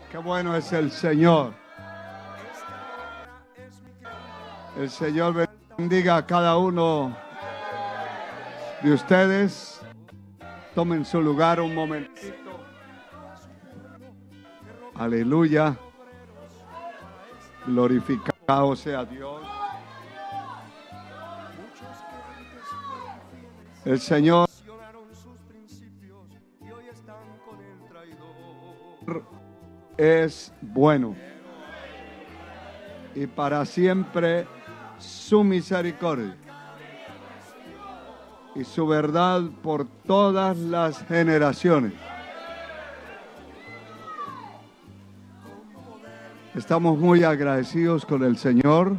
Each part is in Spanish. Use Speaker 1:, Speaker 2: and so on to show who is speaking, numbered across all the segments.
Speaker 1: Qué bueno es el Señor. El Señor bendiga a cada uno de ustedes. Tomen su lugar un momentito. Aleluya. Glorificado sea Dios. El Señor es bueno y para siempre su misericordia y su verdad por todas las generaciones. Estamos muy agradecidos con el Señor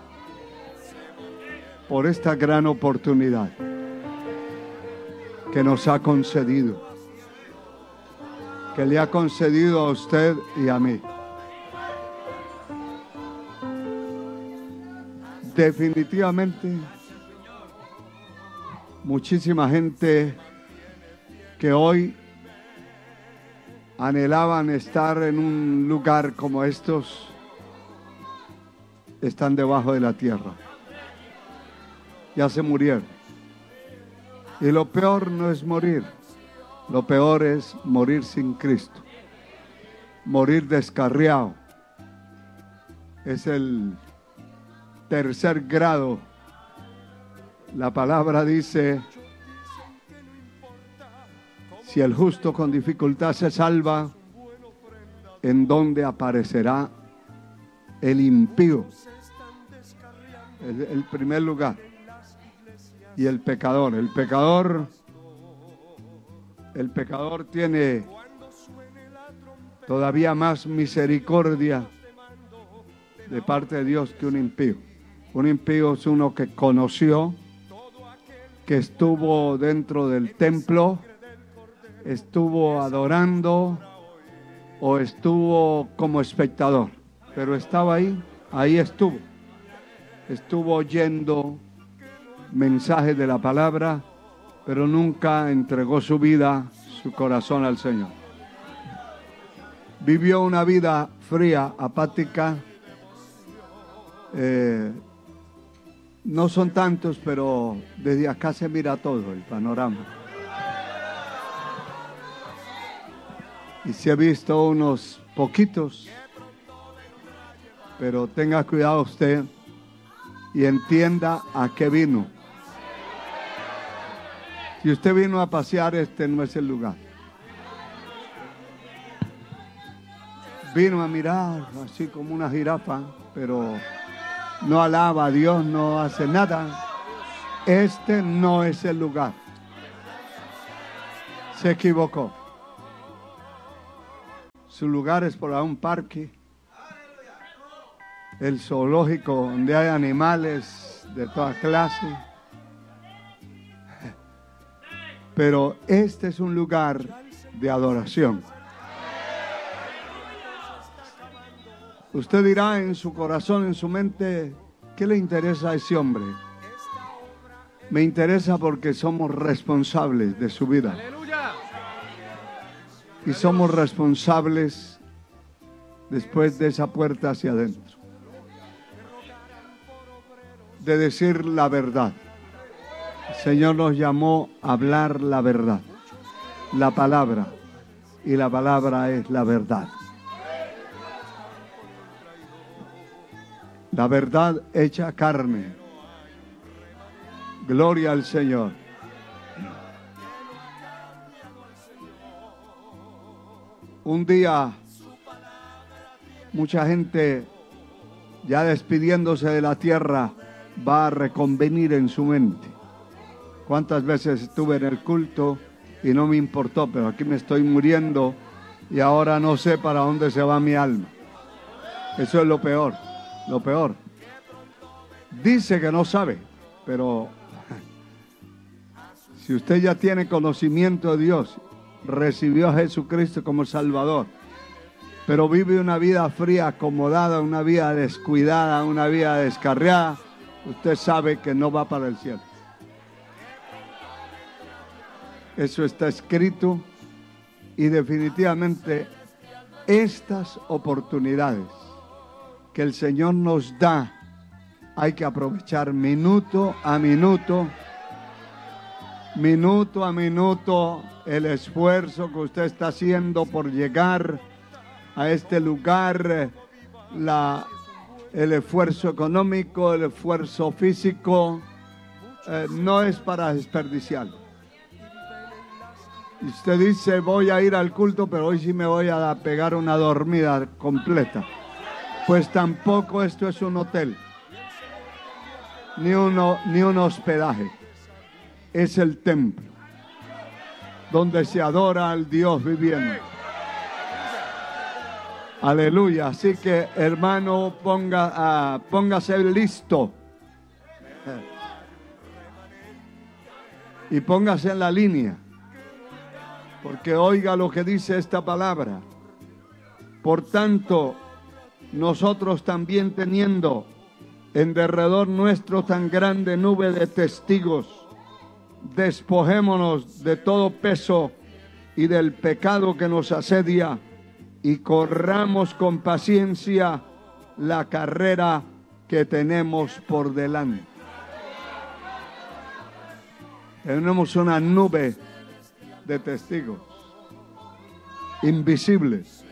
Speaker 1: por esta gran oportunidad que nos ha concedido, que le ha concedido a usted y a mí. Definitivamente, muchísima gente que hoy anhelaban estar en un lugar como estos, están debajo de la tierra. Ya se murieron. Y lo peor no es morir. Lo peor es morir sin Cristo. Morir descarriado. Es el tercer grado. La palabra dice: si el justo con dificultad se salva, ¿en dónde aparecerá el impío? El primer lugar. Y el pecador. El pecador tiene todavía más misericordia de parte de Dios que un impío. Un impío es uno que conoció, que estuvo dentro del templo, estuvo adorando o estuvo como espectador, pero estaba ahí estuvo oyendo mensajes de la palabra, pero nunca entregó su vida, su corazón al Señor. Vivió una vida fría, apática. No son tantos, pero desde acá se mira todo el panorama. Y se ha visto unos poquitos, pero tenga cuidado usted y entienda a qué vino. Si usted vino a pasear, este no es el lugar. Vino a mirar así como una jirafa, pero no alaba a Dios, no hace nada. Este no es el lugar. Se equivocó. Su lugar es por ahí un parque, el zoológico donde hay animales de toda clase. Pero este es un lugar de adoración. Usted dirá en su corazón, en su mente, ¿qué le interesa a ese hombre? Me interesa porque somos responsables de su vida. Y somos responsables después de esa puerta hacia adentro, de decir la verdad. El Señor nos llamó a hablar la verdad, la palabra, y la palabra es la verdad. La verdad hecha carne. Gloria al Señor. Un día, mucha gente, ya despidiéndose de la tierra, va a reconvenir en su mente. ¿Cuántas veces estuve en el culto y no me importó? Pero aquí me estoy muriendo y ahora no sé para dónde se va mi alma. Eso es lo peor, lo peor. Dice que no sabe, pero si usted ya tiene conocimiento de Dios, recibió a Jesucristo como Salvador, pero vive una vida fría, acomodada, una vida descuidada, una vida descarriada, usted sabe que no va para el cielo. Eso está escrito y definitivamente estas oportunidades que el Señor nos da, hay que aprovechar minuto a minuto el esfuerzo que usted está haciendo por llegar a este lugar, el esfuerzo económico, el esfuerzo físico, no es para desperdiciarlo. Y usted dice, voy a ir al culto, pero hoy sí me voy a pegar una dormida completa. Pues tampoco esto es un hotel, ni un hospedaje. Es el templo, donde se adora al Dios viviente. Aleluya. Así que, hermano, póngase listo. Y póngase en la línea. Porque oiga lo que dice esta palabra. Por tanto, nosotros también teniendo en derredor nuestro tan grande nube de testigos, despojémonos de todo peso y del pecado que nos asedia y corramos con paciencia la carrera que tenemos por delante. Tenemos una nube de testigos invisibles.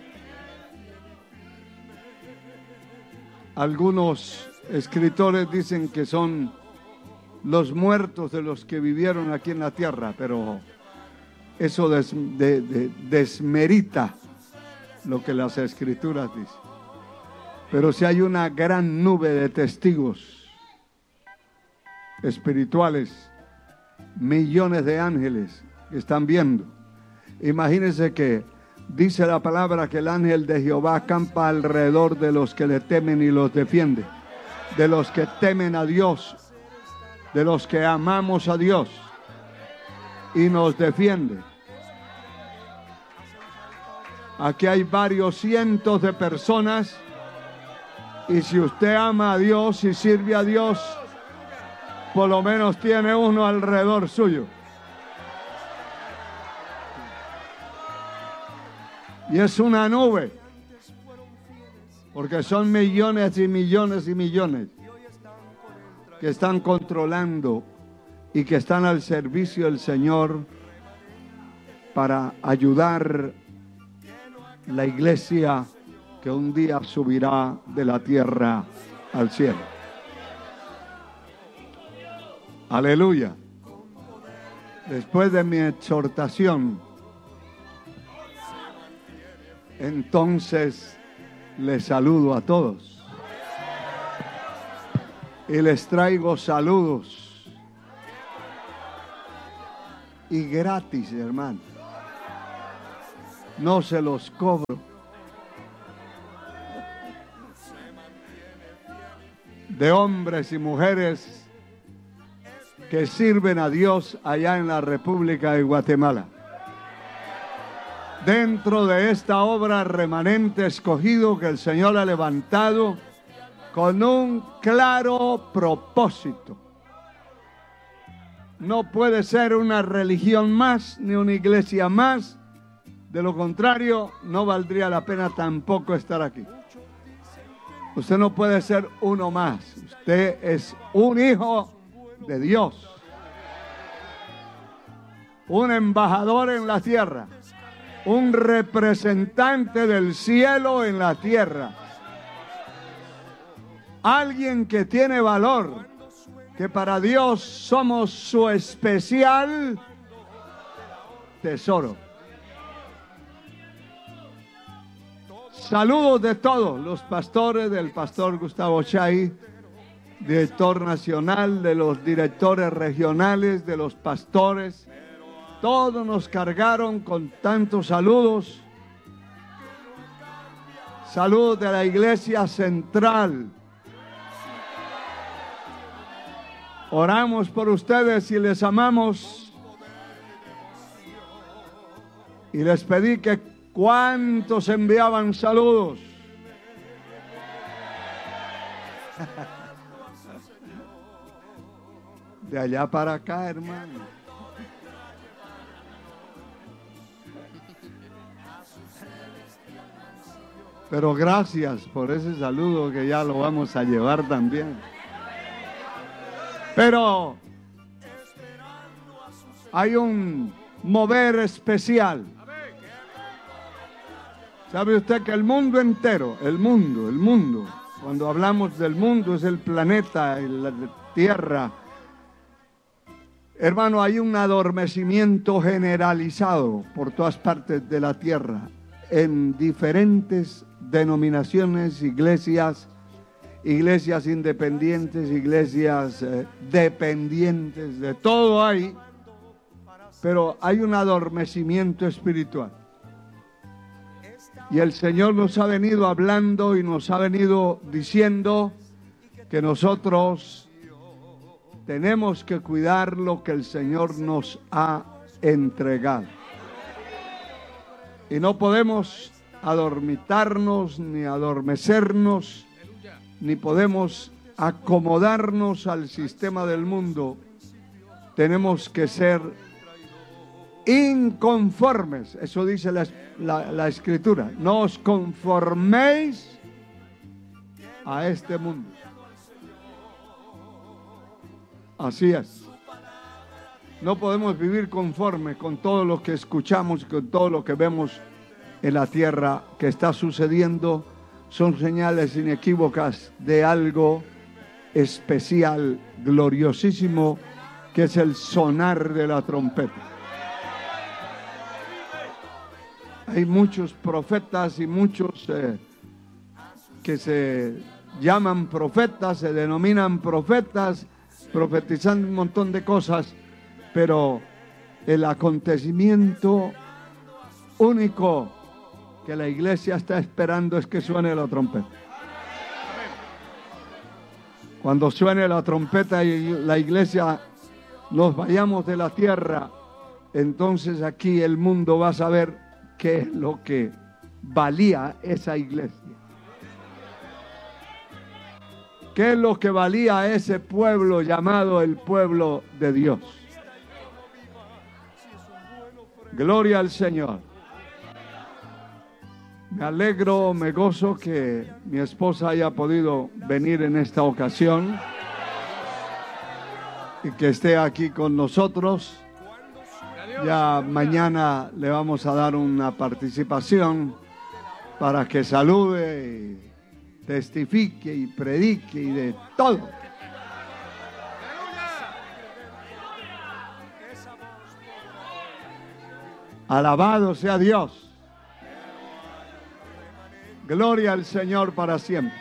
Speaker 1: Algunos escritores dicen que son los muertos de los que vivieron aquí en la tierra, pero eso desmerita lo que las escrituras dicen. Pero si hay una gran nube de testigos espirituales, millones de ángeles que están viendo. Imagínense que dice la palabra que el ángel de Jehová acampa alrededor de los que le temen y los defiende, de los que temen a Dios, de los que amamos a Dios, y nos defiende. Aquí hay varios cientos de personas, y si usted ama a Dios y sirve a Dios, por lo menos tiene uno alrededor suyo. Y es una nube, porque son millones y millones y millones que están controlando y que están al servicio del Señor para ayudar la iglesia que un día subirá de la tierra al cielo. Aleluya. Después de mi exhortación, entonces les saludo a todos y les traigo saludos y gratis, hermano. No se los cobro. De hombres y mujeres que sirven a Dios allá en la República de Guatemala. Dentro de esta obra remanente escogido que el Señor ha levantado con un claro propósito. No puede ser una religión más ni una iglesia más. De lo contrario, no valdría la pena tampoco estar aquí. Usted no puede ser uno más. Usted es un hijo de Dios. Un embajador en la tierra. Un representante del cielo en la tierra. Alguien que tiene valor, que para Dios somos su especial tesoro. Saludos de todos los pastores, del pastor Gustavo Chay, director nacional, de los directores regionales, de los pastores. Todos nos cargaron con tantos saludos. Saludos de la iglesia central. Oramos por ustedes y les amamos. Y les pedí que cuántos enviaban saludos. De allá para acá, hermano. Pero gracias por ese saludo que ya lo vamos a llevar también. Pero hay un mover especial. ¿Sabe usted que el mundo entero, el mundo, cuando hablamos del mundo es el planeta, la tierra? Hermano, hay un adormecimiento generalizado por todas partes de la tierra, en diferentes denominaciones, iglesias independientes, iglesias dependientes, de todo hay, pero hay un adormecimiento espiritual. Y el Señor nos ha venido hablando y nos ha venido diciendo que nosotros tenemos que cuidar lo que el Señor nos ha entregado. Y no podemos adormitarnos ni adormecernos, ni podemos acomodarnos al sistema del mundo. Tenemos que ser inconformes. Eso dice la Escritura. No os conforméis a este mundo. Así es. No podemos vivir conforme con todo lo que escuchamos, con todo lo que vemos en la tierra que está sucediendo. Son señales inequívocas de algo especial, gloriosísimo, que es el sonar de la trompeta. Hay muchos profetas y muchos que se llaman profetas, se denominan profetas, profetizando un montón de cosas, pero el acontecimiento único que la iglesia está esperando es que suene la trompeta. Cuando suene la trompeta y la iglesia nos vayamos de la tierra, entonces aquí el mundo va a saber qué es lo que valía esa iglesia. ¿Qué es lo que valía ese pueblo llamado el pueblo de Dios? Gloria al Señor. Me alegro, me gozo que mi esposa haya podido venir en esta ocasión y que esté aquí con nosotros. Ya mañana le vamos a dar una participación para que salude y testifique y predique y de todo. Alabado sea Dios. Gloria al Señor para siempre.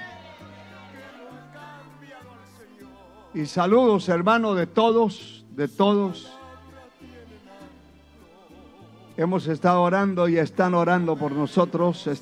Speaker 1: Y saludos, hermano, de todos, de todos. Hemos estado orando y están orando por nosotros.